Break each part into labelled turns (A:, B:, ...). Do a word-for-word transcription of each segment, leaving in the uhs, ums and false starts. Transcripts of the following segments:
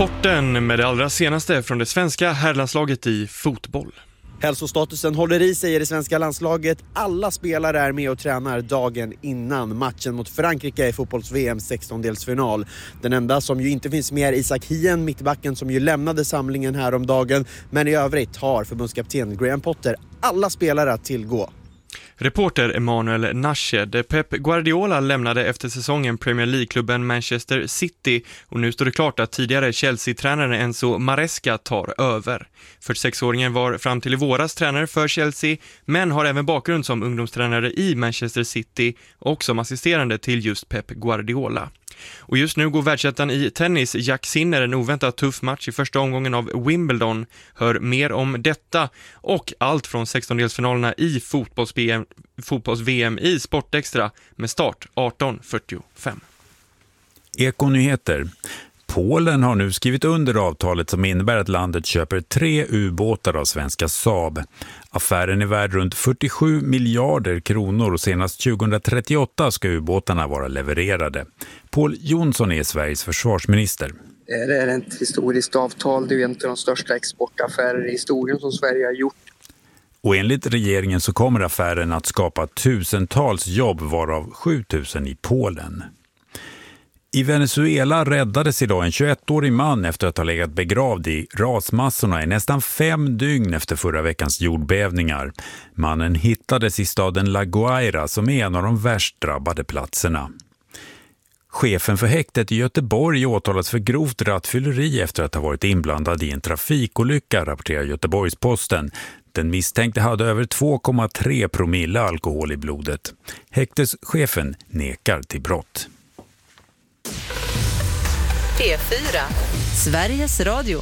A: Sporten med det allra senaste från det svenska herrlandslaget i fotboll.
B: Hälsostatusen håller i sig i det svenska landslaget. Alla spelare är med och tränar dagen innan matchen mot Frankrike i fotbolls-V M sextondelsfinal. Den enda som ju inte finns med är Isak Hien, mittbacken som ju lämnade samlingen här om dagen. Men i övrigt har förbundskapten Graham Potter alla spelare att tillgå.
A: Reporter Emanuel Nashed. Pep Guardiola lämnade efter säsongen Premier League-klubben Manchester City och nu står det klart att tidigare Chelsea-tränaren Enzo Maresca tar över. fyrtiosexåringen var fram till i våras tränare för Chelsea men har även bakgrund som ungdomstränare i Manchester City och som assisterande till just Pep Guardiola. Och just nu går världsettan i tennis Jack Sinner en oväntat tuff match i första omgången av Wimbledon. Hör mer om detta och allt från sextondelsfinalerna i fotbolls-V M, fotbolls-V M i Sportextra med start arton fyrtiofem.
C: Ekonyheter. Polen har nu skrivit under avtalet som innebär att landet köper tre ubåtar av svenska Saab. Affären är värd runt fyrtiosju miljarder kronor och senast tjugohundratrettioåtta ska ubåtarna vara levererade. Pål Jonsson är Sveriges försvarsminister.
D: Det är ett historiskt avtal, det är en av de största exportaffärer i historien som Sverige har gjort.
C: Och enligt regeringen så kommer affären att skapa tusentals jobb varav sjutusen i Polen. I Venezuela räddades idag en tjugoettårig man efter att ha legat begravd i rasmassorna i nästan fem dygn efter förra veckans jordbävningar. Mannen hittades i staden La Guaira som är en av de värst drabbade platserna. Chefen för häktet i Göteborg åtalas för grovt rattfylleri efter att ha varit inblandad i en trafikolycka, rapporterar Göteborgs-Posten. Den misstänkte hade över två komma tre promille alkohol i blodet. Häkteschefen nekar till brott.
E: P fyra, Sveriges Radio.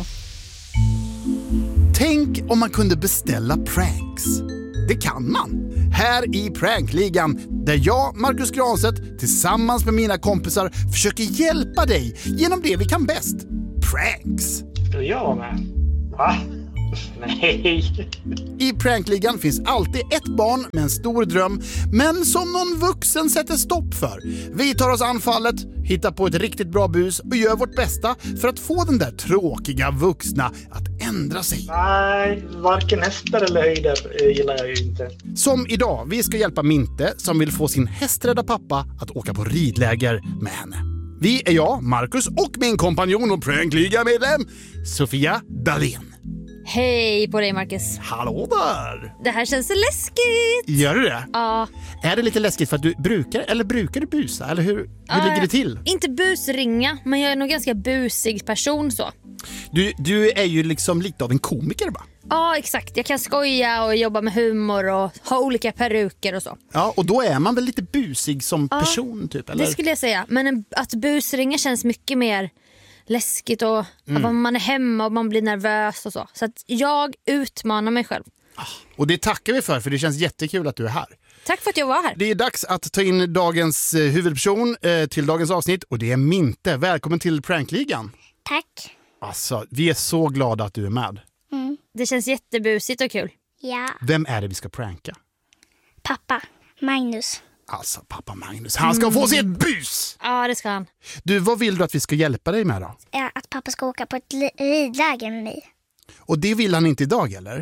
F: Tänk om man kunde beställa pranks. Det kan man. Här i Prankligan, där jag, Marcus Granstedt, tillsammans med mina kompisar försöker hjälpa dig genom det vi kan bäst. Pranks.
G: Ska jag med? Va? Nej.
F: I Prankligan finns alltid ett barn med en stor dröm, men som någon vuxen sätter stopp för. Vi tar oss anfallet, hittar på ett riktigt bra bus och gör vårt bästa för att få den där tråkiga vuxna att ändra sig.
G: Nej, varken hästar eller höjder gillar jag ju inte.
F: Som idag, vi ska hjälpa Minte som vill få sin hästrädda pappa att åka på ridläger med henne. Vi är jag, Marcus, och min kompanjon och Prankliga-medlem Sofia Dalén.
H: Hej på dig, Marcus.
F: Hallå där.
H: Det här känns så läskigt.
F: Gör du det?
H: Ja.
F: Är det lite läskigt för att du brukar, eller brukar du busa? Eller hur, hur
H: ja,
F: ligger det till?
H: Inte busringa, men jag är nog ganska busig person så.
F: Du, du är ju liksom lite av en komiker, va?
H: Ja, exakt. Jag kan skoja och jobba med humor och ha olika peruker och så.
F: Ja, och då är man väl lite busig som ja, person, typ? Eller?
H: Det skulle jag säga. Men en, att busringa känns mycket mer läskigt och mm. att man är hemma och man blir nervös och så. Så att jag utmanar mig själv.
F: Och det tackar vi för, för det känns jättekul att du är här.
H: Tack för att jag var här.
F: Det är dags att ta in dagens eh, huvudperson eh, till dagens avsnitt och det är Minte. Välkommen till Prankligan.
I: Tack.
F: Alltså, vi är så glada att du är med.
I: Mm.
H: Det känns jättebusigt och kul.
I: Ja.
F: Vem är det vi ska pranka?
I: Pappa, Magnus.
F: Alltså, pappa Magnus. Han ska mm. få sig ett bus!
H: Ja, det ska han.
F: Du, vad vill du att vi ska hjälpa dig med då?
I: Ja, att pappa ska åka på ett ridläger med mig.
F: Och det vill han inte idag, eller?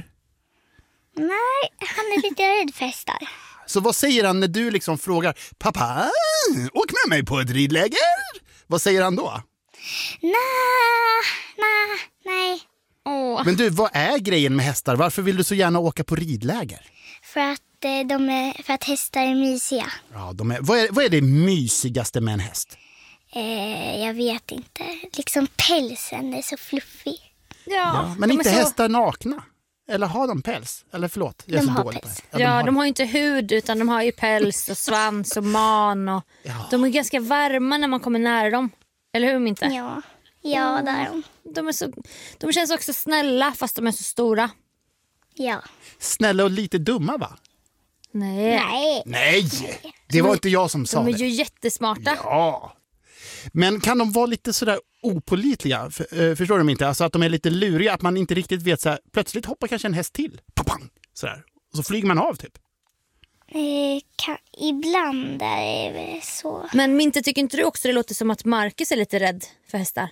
I: Nej, han är lite rädd för hästar.
F: Så vad säger han när du liksom frågar pappa, åk med mig på ett ridläger? Vad säger han då?
I: Nej, nej, nej.
H: Åh.
F: Men du, vad är grejen med hästar? Varför vill du så gärna åka på ridläger?
I: För att, de är, för att hästar är mysiga.
F: Ja, de är, vad, är, vad är det mysigaste med en häst?
I: Eh, jag vet inte. Liksom pälsen är så fluffig.
H: Ja,
F: ja men inte
H: så...
F: hästar nakna. Eller har de päls? Eller förlåt, jag är
I: de
F: så
I: har
F: dålig
I: päls.
F: på det. Ja,
H: ja,
F: de, har...
H: de har ju inte hud utan de har ju päls och svans och man. Och...
F: Ja.
H: De är ganska varma när man kommer nära dem. Eller hur, inte?
I: Ja, ja där är de.
H: De, är så... de känns också snälla fast de är så stora.
I: Ja.
F: Snälla och lite dumma, va?
H: Nej.
I: Nej.
F: Nej, det var inte jag som sa
H: det.
F: det.
H: De är ju jättesmarta.
F: Ja. Men kan de vara lite sådär opålitliga? För, förstår de inte? Alltså att de är lite luriga, att man inte riktigt vet så här, plötsligt hoppar kanske en häst till. Papang, sådär. Och så flyger man av typ.
I: Eh, kan, ibland är det så.
H: Men Minte, tycker inte du också det låter som att Marcus är lite rädd för hästar?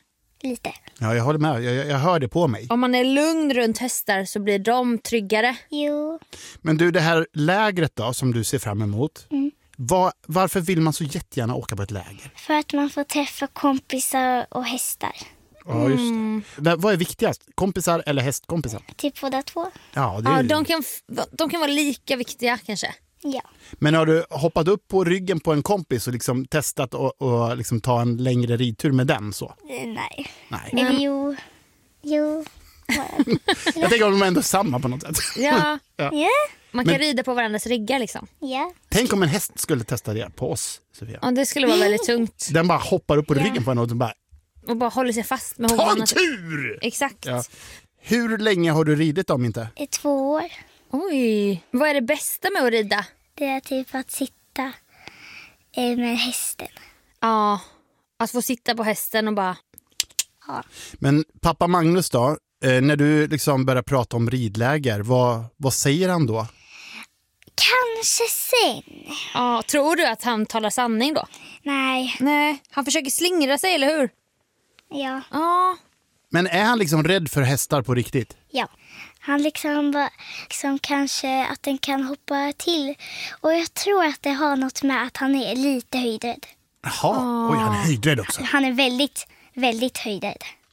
I: lite.
F: Ja, jag håller med. Jag, jag, jag hör det på mig.
H: Om man är lugn runt hästar så blir de tryggare.
I: Jo.
F: Men du, det här lägret då som du ser fram emot.
I: Mm.
F: Var, varför vill man så jättegärna åka på ett läger?
I: För att man får träffa kompisar och hästar.
F: Ja, just det. Mm. Vad är viktigast? Kompisar eller hästkompisar?
I: Typ båda två.
F: Ja, det är...
H: Ja, de, kan, de kan vara lika viktiga kanske.
I: Ja.
F: Men har du hoppat upp på ryggen på en kompis och liksom testat och, och liksom ta en längre ridtur med den så?
I: Nej.
F: Nej.
I: Eller jo. Jo.
F: Jag tänker att de är ändå samma på något sätt.
H: Ja.
F: Ja.
I: Ja.
H: Man kan
F: Men-
H: rida på varandras ryggar liksom.
I: Ja.
F: Tänk om en häst skulle testa det på oss, Sofia.
H: Ja, det skulle vara väldigt tungt.
F: Den bara hoppar upp på
I: Ja.
F: ryggen på en och bara,
H: Och bara håller sig fast med
F: ta
H: hovarna.
F: en tur!
H: Exakt.
F: Ja. Hur länge har du ridit om inte?
I: I två år.
H: Oj. Vad är det bästa med att rida?
I: Det är typ att sitta eh, med hästen.
H: Ja, att få sitta på hästen och bara...
F: Men pappa Magnus då, eh, när du liksom börjar prata om ridläger, vad, vad säger han då?
I: Kanske sen.
H: Ja, tror du att han talar sanning då?
I: Nej.
H: Nej, han försöker slingra sig, eller hur?
I: Ja.
H: Ja.
F: Men är han liksom rädd för hästar på riktigt?
I: Ja. Han liksom, bara, liksom kanske att den kan hoppa till. Och jag tror att det har något med att han är lite höjdrädd.
F: Jaha, oj han är höjdrädd också.
I: Han är väldigt, väldigt höjdrädd.